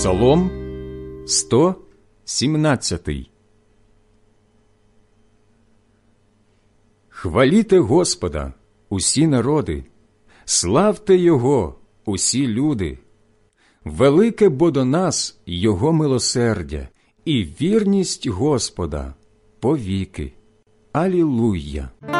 Псалом 117. Хваліте Господа, усі народи, славте Його, усі люди. Велике бо до нас Його милосердя і вірність Господа повіки. Алілуя!